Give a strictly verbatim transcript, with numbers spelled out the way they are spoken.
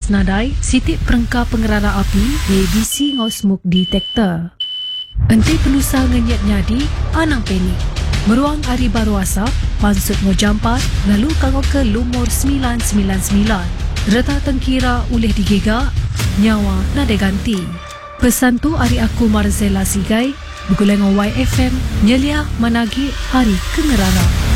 nadai sitik perengkah pengerara api A B C ngau smoke detector. Enti penusa ngenyat nyadi anang penik. Meruang hari baru asap, pansut ngau jampat, lalu kangau ke lumur sembilan sembilan sembilan. Reta tengkira uleh digegak, nyawa nade ganti. Pesan tu hari aku Marzela Sigai, bergulai ngau Y F M, nyelia managi hari kengerara.